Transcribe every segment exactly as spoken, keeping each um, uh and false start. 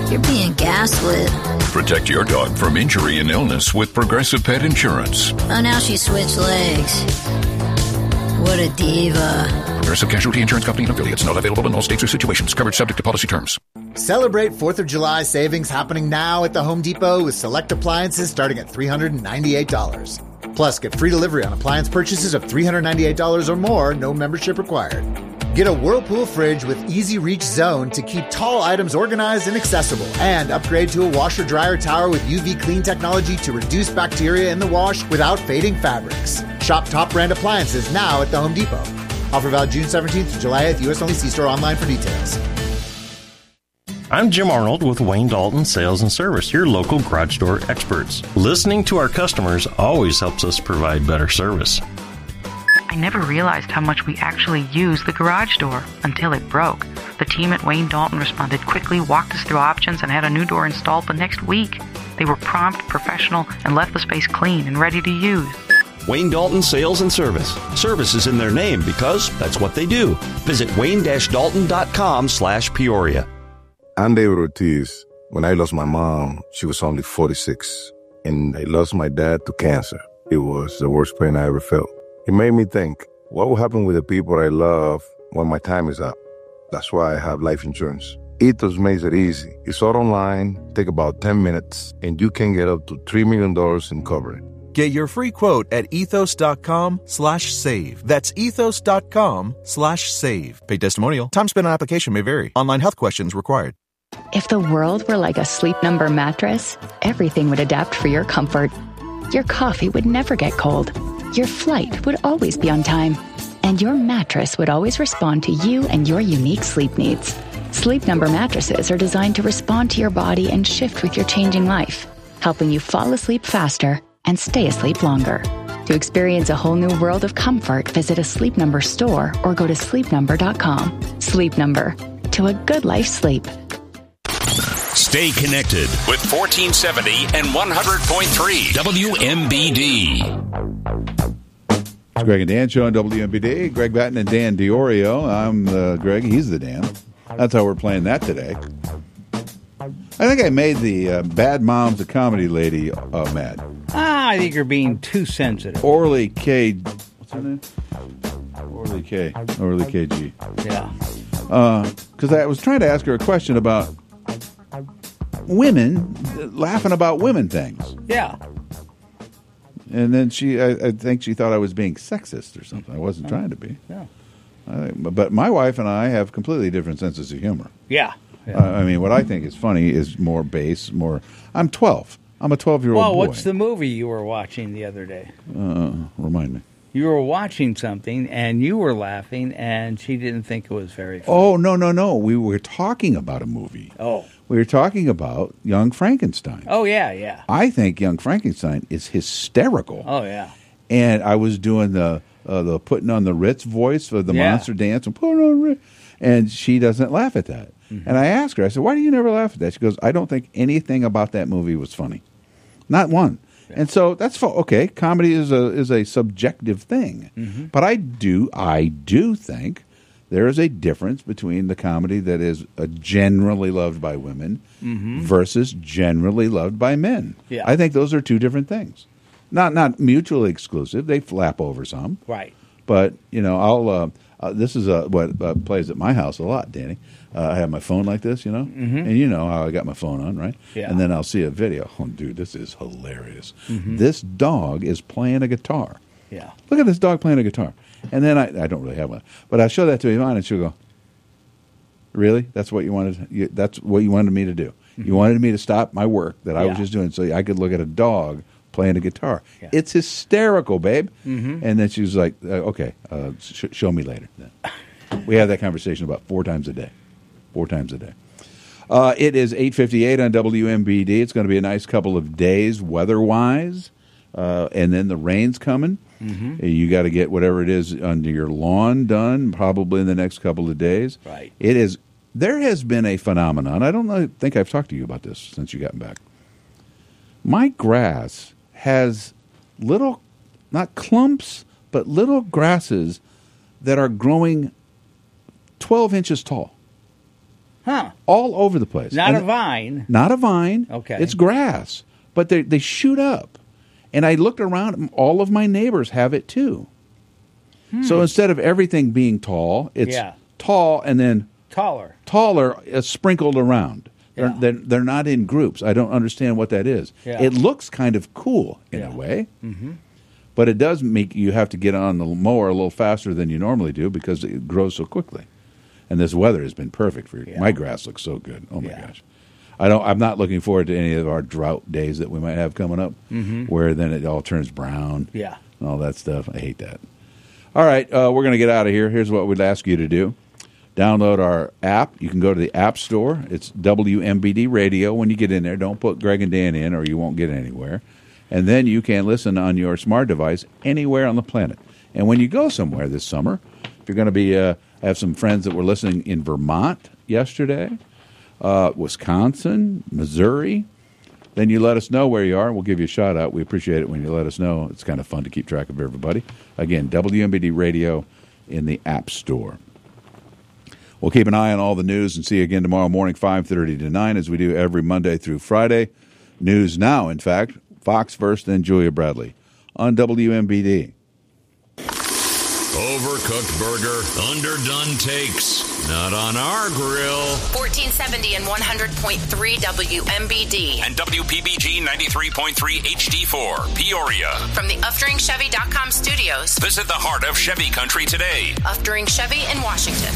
You're being gaslit. Protect your dog from injury and illness with Progressive Pet Insurance. Oh, now she switched legs. What a diva. Progressive Casualty Insurance Company and affiliates. Not available in all states or situations. Coverage subject to policy terms. Celebrate fourth of July savings happening now at the Home Depot with select appliances starting at three hundred ninety-eight dollars. Plus, get free delivery on appliance purchases of three hundred ninety-eight dollars or more, no membership required. Get a Whirlpool fridge with Easy Reach Zone to keep tall items organized and accessible. And upgrade to a washer-dryer tower with U V clean technology to reduce bacteria in the wash without fading fabrics. Shop top brand appliances now at the Home Depot. Offer valid June seventeenth to July eighth. U S only. See store online for details. I'm Jim Arnold with Wayne Dalton Sales and Service, your local garage door experts. Listening to our customers always helps us provide better service. I never realized how much we actually use the garage door until it broke. The team at Wayne Dalton responded quickly, walked us through options, and had a new door installed the next week. They were prompt, professional, and left the space clean and ready to use. Wayne Dalton Sales and Service. Service is in their name because that's what they do. Visit wayne dash dalton dot com slash Peoria. I'm David Ortiz. When I lost my mom, she was only forty-six. And I lost my dad to cancer. It was the worst pain I ever felt. It made me think, what will happen with the people I love when my time is up? That's why I have life insurance. Ethos makes it easy. It's all online, take about ten minutes, and you can get up to three million dollars in coverage. Get your free quote at ethos.com slash save. That's ethos.com slash save. Paid testimonial. Time spent on application may vary. Online health questions required. If the world were like a Sleep Number mattress, everything would adapt for your comfort. Your coffee would never get cold. Your flight would always be on time. And your mattress would always respond to you and your unique sleep needs. Sleep Number mattresses are designed to respond to your body and shift with your changing life, helping you fall asleep faster and stay asleep longer. To experience a whole new world of comfort, visit a Sleep Number store or go to sleep number dot com. Sleep Number. To a good life's sleep. Stay connected with fourteen seventy and one hundred point three W M B D. It's Greg and Dan show on W M B D. Greg Batten and Dan Diorio. I'm the Greg. He's the Dan. That's how we're playing that today. I think I made the uh, Bad Moms, the comedy lady, uh, mad. Ah, I think you're being too sensitive. Orly K. What's her name? Orly K. Orly K G. Yeah. Because uh, I was trying to ask her a question about women laughing about women things. Yeah. And then she, I, I think she thought I was being sexist or something. I wasn't oh. trying to be. Yeah. I, but my wife and I have completely different senses of humor. Yeah. yeah. Uh, I mean, what I think is funny is more base, more... I'm twelve. I'm a twelve-year-old well, boy. Well, what's the movie you were watching the other day? Uh, remind me. You were watching something, and you were laughing, and she didn't think it was very funny. Oh, no, no, no. We were talking about a movie. Oh. We were talking about Young Frankenstein. Oh, yeah, yeah. I think Young Frankenstein is hysterical. Oh, yeah. And I was doing the uh, the putting on the Ritz voice for the yeah. monster dance and put on Ritz. And she doesn't laugh at that. Mm-hmm. And I asked her, I said, why do you never laugh at that? She goes, I don't think anything about that movie was funny. Not one. Yeah. And so that's fo- okay. Comedy is a is a subjective thing. Mm-hmm. But I do I do think there is a difference between the comedy that is uh, generally loved by women mm-hmm. versus generally loved by men. Yeah. I think those are two different things. Not not mutually exclusive. They flap over some. Right. But, you know, I'll uh, uh, this is uh, what uh, plays at my house a lot, Danny. Uh, I have my phone like this, you know, mm-hmm. and you know how I got my phone on, right? Yeah. And then I'll see a video. Oh, dude, this is hilarious. Mm-hmm. This dog is playing a guitar. Yeah. Look at this dog playing a guitar. And then I, I don't really have one, but I show that to Yvonne, and she'll go, "Really? That's what you wanted? You, that's what you wanted me to do? Mm-hmm. You wanted me to stop my work that I yeah. was just doing so I could look at a dog playing a guitar? Yeah. It's hysterical, babe." Mm-hmm. And then she was like, uh, "Okay, uh, sh- show me later." We have that conversation about four times a day. Four times a day. Uh, it is eight fifty-eight on W M B D. It's going to be a nice couple of days weather-wise, uh, and then the rain's coming. Mm-hmm. You got to get whatever it is under your lawn done probably in the next couple of days. Right. It is. There has been a phenomenon. I don't know, think I've talked to you about this since you gotten back. My grass has little, not clumps, but little grasses that are growing twelve inches tall. Huh. All over the place. Not And a vine. Not a vine. Okay. It's grass. But they they shoot up. And I looked around, and all of my neighbors have it too. Hmm. So instead of everything being tall, it's Yeah. tall and then Taller. taller uh, sprinkled around. Yeah. They're, they're, they're not in groups. I don't understand what that is. Yeah. It looks kind of cool in Yeah. a way. Mm-hmm. But it does make you have to get on the mower a little faster than you normally do because it grows so quickly. And this weather has been perfect for you. Yeah. My grass looks so good. Oh my Yeah. gosh. I don't I'm not looking forward to any of our drought days that we might have coming up Mhm. where then it all turns brown. Yeah. And all that stuff. I hate that. All right, uh, we're going to get out of here. Here's what we'd ask you to do. Download our app. You can go to the App Store. It's W M B D Radio. When you get in there, don't put Greg and Dan in or you won't get anywhere. And then you can listen on your smart device anywhere on the planet. And when you go somewhere this summer, if you're going to be, uh, I have some friends that were listening in Vermont yesterday, uh, Wisconsin, Missouri, then you let us know where you are. We'll give you a shout out. We appreciate it when you let us know. It's kind of fun to keep track of everybody. Again, W M B D Radio in the App Store. We'll keep an eye on all the news and see you again tomorrow morning, five thirty to nine, as we do every Monday through Friday. News now, in fact. Fox first, then Julia Bradley on W M B D. Overcooked burger, underdone takes. Not on our grill. fourteen seventy and one hundred point three W M B D. And W P B G ninety-three point three H D four, Peoria. From the Uftering Chevy dot com studios. Visit the heart of Chevy country today. Uftering Chevy in Washington.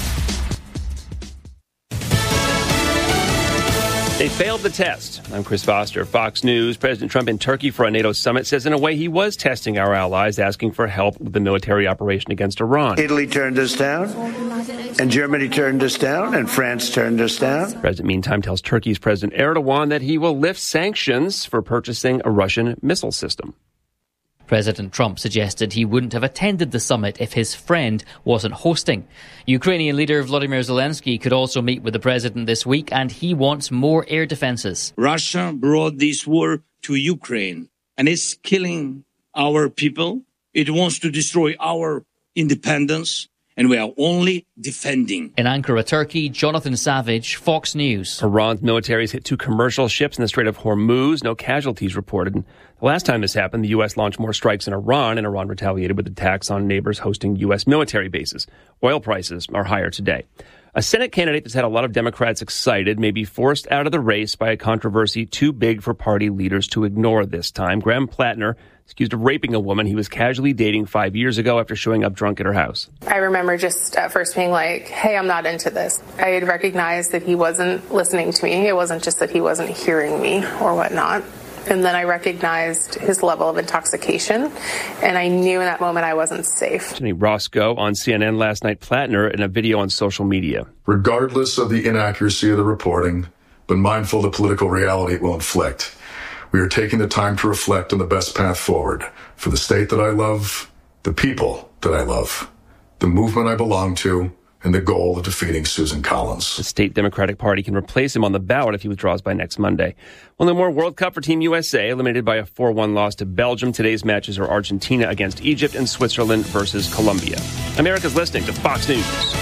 They failed the test. I'm Chris Foster, Fox News. President Trump in Turkey for a NATO summit says in a way he was testing our allies, asking for help with the military operation against Iran. Italy turned us down, and Germany turned us down, and France turned us down. The president, meantime, tells Turkey's President Erdogan that he will lift sanctions for purchasing a Russian missile system. President Trump suggested he wouldn't have attended the summit if his friend wasn't hosting. Ukrainian leader Volodymyr Zelensky could also meet with the president this week, and he wants more air defenses. Russia brought this war to Ukraine, and it's killing our people. It wants to destroy our independence, and we are only defending. In Ankara, Turkey, Jonathan Savage, Fox News. Iran's military has hit two commercial ships in the Strait of Hormuz. No casualties reported. And the last time this happened, the U S launched more strikes in Iran, and Iran retaliated with attacks on neighbors hosting U S military bases. Oil prices are higher today. A Senate candidate that's had a lot of Democrats excited may be forced out of the race by a controversy too big for party leaders to ignore this time. Graham Plattner is accused of raping a woman he was casually dating five years ago after showing up drunk at her house. I remember just at first being like, hey, I'm not into this. I had recognized that he wasn't listening to me. It wasn't just that he wasn't hearing me or whatnot. And then I recognized his level of intoxication, and I knew in that moment I wasn't safe. Jenny Roscoe on C N N last night, Plattner in a video on social media. Regardless of the inaccuracy of the reporting, but mindful of the political reality it will inflict, we are taking the time to reflect on the best path forward for the state that I love, the people that I love, the movement I belong to, and the goal of defeating Susan Collins. The state Democratic Party can replace him on the ballot if he withdraws by next Monday. Well, no more World Cup for Team U S A, eliminated by a four one loss to Belgium. Today's matches are Argentina against Egypt and Switzerland versus Colombia. America's listening to Fox News.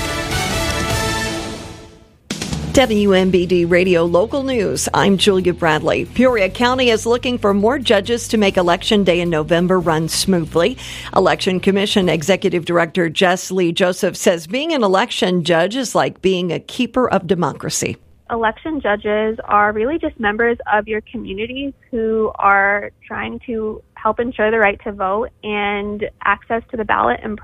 W M B D Radio Local News. I'm Julia Bradley. Peoria County is looking for more judges to make Election Day in November run smoothly. Election Commission Executive Director Jess Lee Joseph says being an election judge is like being a keeper of democracy. Election judges are really just members of your community who are trying to help ensure the right to vote and access to the ballot and